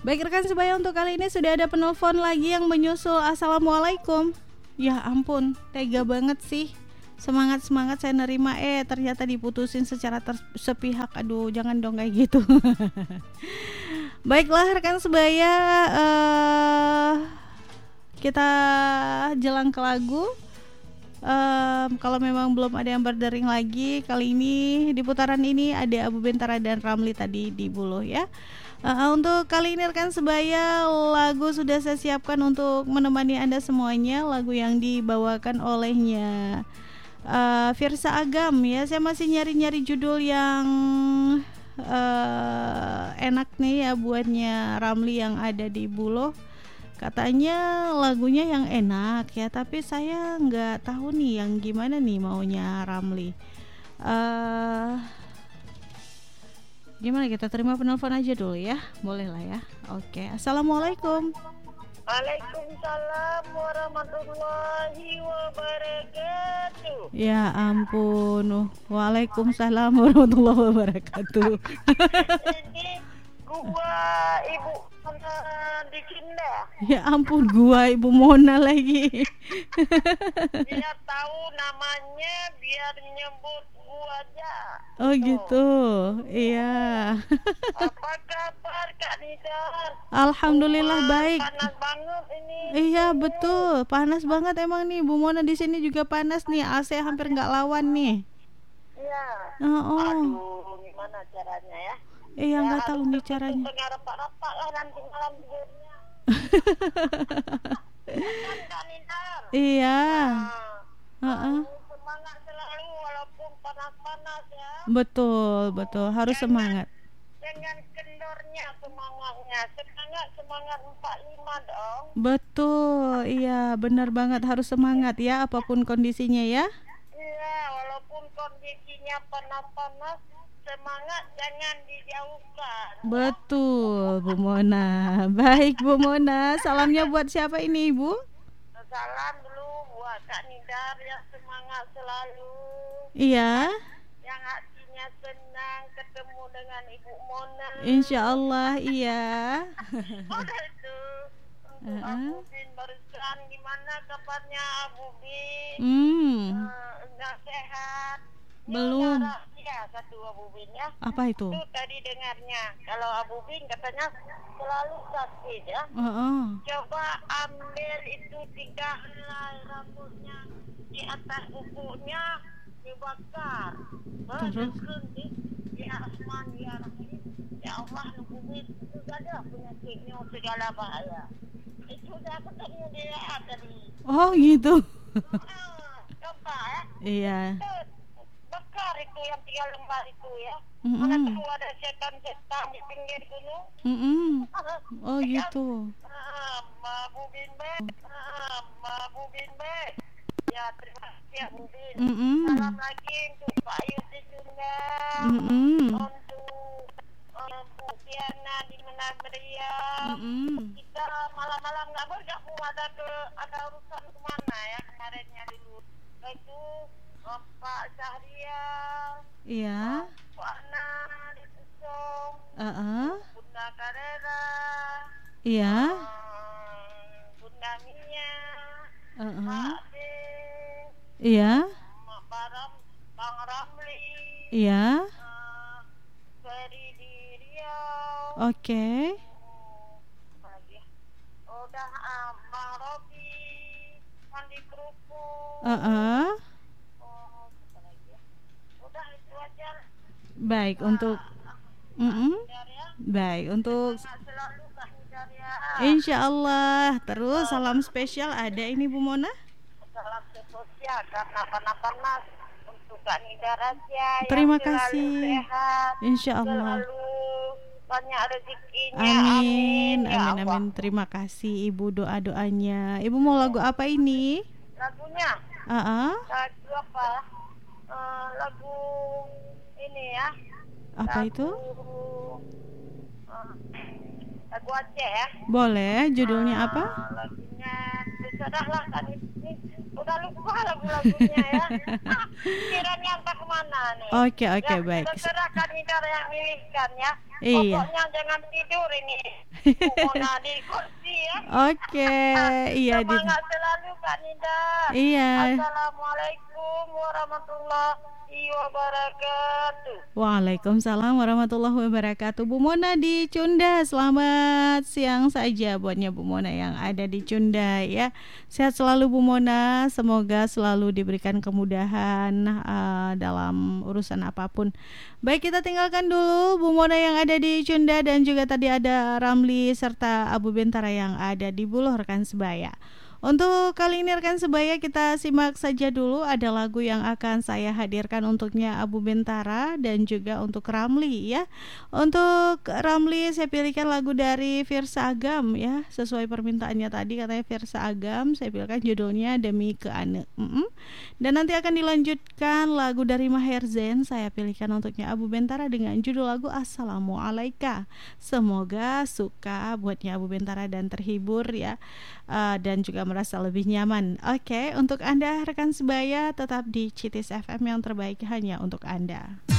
Baik rekan sebaya, untuk kali ini sudah ada penelpon lagi yang menyusul. Assalamualaikum. Ya ampun, tega banget sih. Semangat saya nerima, ternyata diputusin secara sepihak. Aduh, jangan dong kayak gitu. Baiklah rekan sebaya, kita jelang ke lagu. Kalau memang belum ada yang berdering lagi, kali ini di putaran ini ada Abu Bintara dan Ramli tadi di Buluh ya. Untuk kali ini rekan sebaya, lagu sudah saya siapkan untuk menemani Anda semuanya. Lagu yang dibawakan olehnya Firsa Agam ya. Saya masih nyari-nyari judul yang enak nih ya buatnya Ramli yang ada di Buluh. Katanya lagunya yang enak ya, tapi saya nggak tahu nih yang gimana nih maunya Ramli. Gimana, kita terima penelpon aja dulu ya, boleh lah ya. Oke, assalamualaikum. Waalaikumsalam warahmatullahi wabarakatuh. Ya ampun, waalaikumsalam warahmatullahi wabarakatuh. Ini gua Ibu Mona di Kinda. Ya ampun, gua Ibu Mona lagi. Biar tahu namanya, biar nyebut gua aja. Oh gitu, iya. Apa kabar Kak Nidar? Alhamdulillah baik. Panas banget ini. Iya betul, panas banget emang nih. Bu Mona di sini juga panas nih. AC hampir nggak lawan nih. Iya. Oh. Aduh, gimana caranya ya? Iya nggak tahu nih caranya. Tengah rapat-rapat lah nanti malam tidurnya. Kan Kak Nidar? Iya. Semangat selalu walaupun panas-panas ya. Betul, harus semangat. Dengan kendornya semangatnya. Semangat 45 dong. Betul, iya benar banget, harus semangat ya apapun kondisinya ya. Iya, walaupun kondisinya panas-panas, semangat jangan dijauhkan. Betul, Bu Mona. Baik Bu Mona, salamnya buat siapa ini Ibu? Salam dulu buat Kak Nidar yang semangat selalu. Iya. Yang hatinya senang ketemu dengan Ibu Mona. Insya Allah iya. Udah itu. Untuk Abu Bin barusan, gimana kabarnya Abu Bin? Enggak sehat. Belum. Ya, satu Abu Bin ya. Apa itu? Itu tadi dengarnya. Kalau Abu Bin katanya selalu sakit ya. Coba ambil itu 3 helai rambutnya di atas kukunya dibakar. Terus? Ya Rahman ya Rahim. Ya Allah, Abu Bin itu ada penyakitnya segala bahaya. Itu udah ketemu dia tadi. Oh gitu. Coba ya. Iya. Bakar itu yang 3 lembar itu ya. Mana tahu ada setan-setan di pinggir gunung. Oh gitu. Abu Bin Be. Ya terima kasih Abu Bin. Salam lagi untuk Pak Yusi Sunda. Untuk Bu Tiana di Menabria. Kita malam-malam nggak bergabung, ada urusan kemana ya kemarinnya dulu. Itu Pak Syahrial. Iya. Pak Ana di Tusong. Bunda Karera. Iya. Bunda Mia. Pak De. Iya. Bang Ramli. Iya. Ferry di Riau. Oke. Udah Bang Robi. Mandi kerupuk. Udah itu aja. Baik untuk baik untuk Selalu Kak Nidar ya. Insya Allah. Terus salam spesial ada ini Bu Mona. Salam spesial karena panas-panas untuk Kak Nidar aja. Terima yang kasih. Sehat, Insya Allah. selalu banyak rezekinya. Amin. Ya Allah. Amin. Terima kasih Ibu doa-doanya. Ibu mau lagu apa ini? Lagunya lagu apa? Lagu ini ya. Apa itu? Lagu Aceh ya. Boleh. Judulnya apa? Lagunya terserah lah kan ini. Udah lupa lagu-lagunya ya. Kiranya entah kemana nih. Oke, baik. Terserah kan Nidar yang milihkan ya. Iya. Pokoknya jangan tidur ini. Mona di kursi ya. Oke, iya. Semangat selalu Kak Ninda. Iya. Assalamualaikum warahmatullahi wabarakatuh. Waalaikumsalam warahmatullahi wabarakatuh. Bu Mona di Cunda, selamat siang saja buatnya Bu Mona yang ada di Cunda ya. Sehat selalu Bu Mona, semoga selalu diberikan kemudahan dalam urusan apapun. Baik, kita tinggalkan dulu Bu Mona yang ada di Cunda dan juga tadi ada Ramli serta Abu Bentara yang ada di Buluh rekan sebaya. Untuk kali ini rekan sebaya kita simak saja dulu ada lagu yang akan saya hadirkan untuknya Abu Bentara dan juga untuk Ramli ya. Untuk Ramli saya pilihkan lagu dari Firsa Agam ya, sesuai permintaannya tadi katanya Firsa Agam, saya pilihkan judulnya Demi Keane. Dan nanti akan dilanjutkan lagu dari Maher Zain, saya pilihkan untuknya Abu Bentara dengan judul lagu Assalamualaikum. Semoga suka buatnya Abu Bentara dan terhibur ya, dan juga merasa lebih nyaman. Oke, untuk Anda rekan sebaya tetap di Citis FM yang terbaik hanya untuk Anda.